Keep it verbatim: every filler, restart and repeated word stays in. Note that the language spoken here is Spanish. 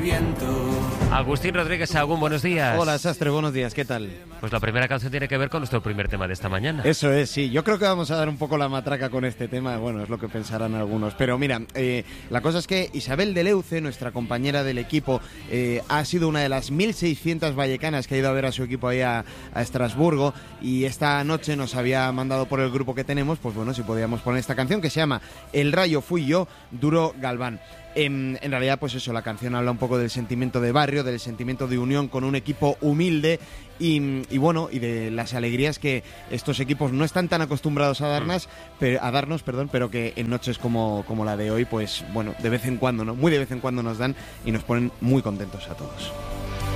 viento. Agustín Rodríguez Sahagún, buenos días. Hola, Sastre, buenos días, ¿qué tal? Pues la primera canción tiene que ver con nuestro primer tema de esta mañana. Eso es, sí. Yo creo que vamos a dar un poco la matraca con este tema, bueno, es lo que pensarán algunos. Pero mira, eh, la cosa es que Isabel de Leuce, nuestra compañera del equipo, eh, ha sido una de las mil seiscientas vallecanas que ha ido a ver a su equipo ahí a, a Estrasburgo, y esta noche nos había mandado por el grupo que tenemos, pues bueno, si podíamos poner esta canción que se llama El Rayo Fui Yo, Duro Galván. En, en realidad, pues eso, la canción habla un poco del sentimiento de barrio, del sentimiento de unión con un equipo humilde y, y bueno, y de las alegrías que estos equipos no están tan acostumbrados a darnos, pero, a darnos, perdón, pero que en noches como, como la de hoy, pues bueno, de vez en cuando, ¿no? Muy de vez en cuando nos dan y nos ponen muy contentos a todos.